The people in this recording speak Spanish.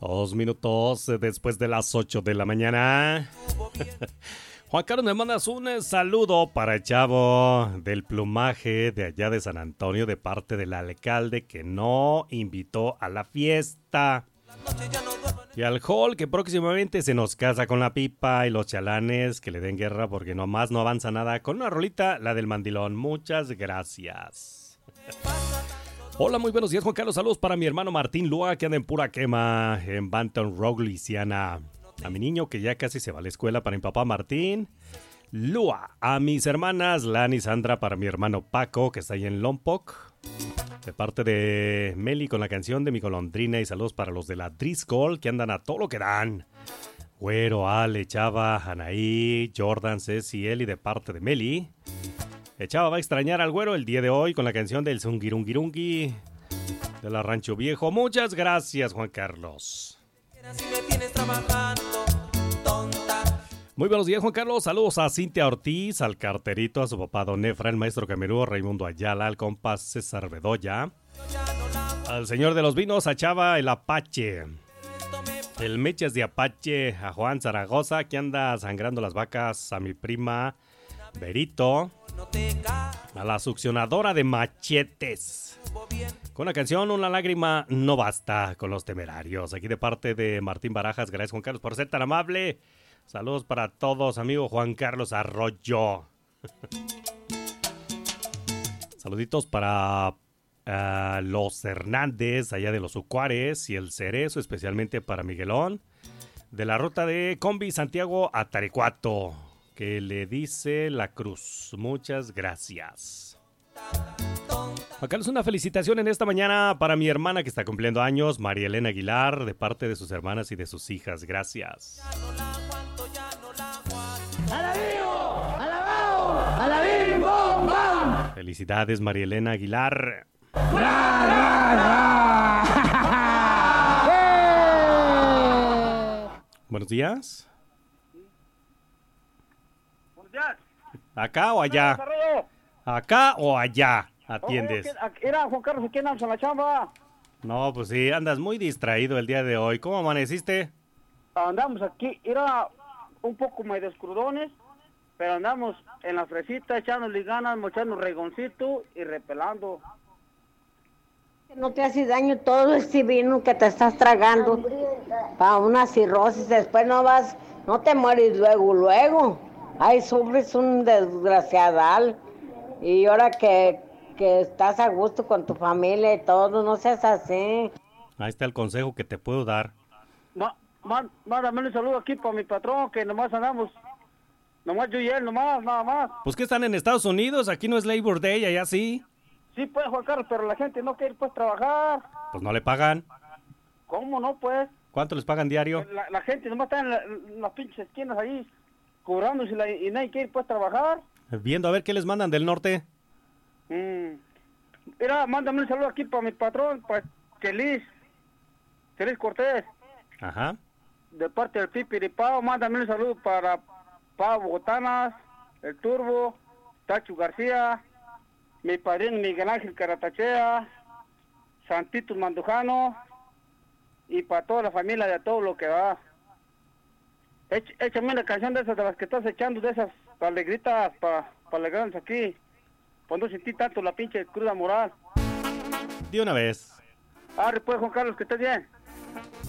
2 minutos después de las 8 de la mañana. Juan Carlos, me mandas un saludo para el chavo del plumaje de allá de San Antonio de parte del alcalde que no invitó a la fiesta. Y al Hall que próximamente se nos casa con la pipa y los chalanes que le den guerra porque nomás no avanza nada con una rolita, la del mandilón. Muchas gracias. Hola, muy buenos días, Juan Carlos. Saludos para mi hermano Martín Lua, que anda en pura quema en Banton Road, Luisiana. A mi niño, que ya casi se va a la escuela, para mi papá Martín Lua. A mis hermanas Lani y Sandra, para mi hermano Paco, que está ahí en Lompoc. De parte de Meli con la canción de mi golondrina. Y saludos para los de la Driscoll, que andan a todo lo que dan. Güero, Ale, Chava, Anaí, Jordan, Ceci, Eli, de parte de Meli. Chava va a extrañar al güero el día de hoy con la canción del Zungirungirungi de la Rancho Viejo. Muchas gracias, Juan Carlos. Muy buenos días, Juan Carlos. Saludos a Cintia Ortiz, al carterito, a su papá Don Efra, el maestro Camerú, Raimundo Ayala, al compa César Bedoya, al señor de los vinos, a Chava el Apache, el Mechas de Apache, a Juan Zaragoza, que anda sangrando las vacas, a mi prima Berito, a la succionadora de machetes. Con la canción Una lágrima no basta, con los Temerarios. Aquí de parte de Martín Barajas. Gracias, Juan Carlos, por ser tan amable. Saludos para todos, amigo Juan Carlos Arroyo. Saluditos para los Hernández, allá de los Ucuares, y el Cerezo, especialmente para Miguelón, de la ruta de Combi Santiago a Tarecuato, que le dice La Cruz. Muchas gracias. Juan Carlos, una felicitación en esta mañana para mi hermana que está cumpliendo años, María Elena Aguilar, de parte de sus hermanas y de sus hijas. Gracias. ¡Alabío! ¡Alabao! ¡Alabim! ¡Bom! ¡Bam! Felicidades, María Elena Aguilar. ¡Ra, ra, ra! Buenos días. Buenos días. ¿Acá o allá? ¿Acá o allá atiendes? Era Juan Carlos, ¿aquí andamos en la chamba? No, pues sí, andas muy distraído el día de hoy. ¿Cómo amaneciste? Andamos aquí, era un poco medio crudones, pero andamos en la fresita, echándole ganas, mochando regoncito y repelando. No te hace daño todo este vino que te estás tragando para una cirrosis, después no te mueres luego. Ay, sufres un desgraciadal. Y ahora que estás a gusto con tu familia y todo, no seas así. Ahí está el consejo que te puedo dar. Mándame un saludo aquí para mi patrón, que nomás andamos, nomás yo y él, nada más. Pues que están en Estados Unidos, aquí no es Labor Day, allá sí. Sí, pues, Juan Carlos, pero la gente no quiere, pues, trabajar. Pues no le pagan. ¿Cómo no, pues? ¿Cuánto les pagan diario? La gente nomás está en las pinches esquinas ahí, cobrándose y nadie quiere, pues, trabajar. Viendo a ver qué les mandan del norte. Mira, mándame un saludo aquí para mi patrón, para Chelis Cortés. Ajá. De parte del Pipiripao, mándame un saludo para Pau Botanas, el Turbo, Tacho García, mi padrino Miguel Ángel Caratachea, Santito Mandujano, y para toda la familia de todo lo que va. Échame una canción de esas, de las que estás echando, de esas alegritas para alegrarnos aquí, para no sentir tanto la pinche cruda moral. De una vez. Arre pues, Juan Carlos, que estés bien.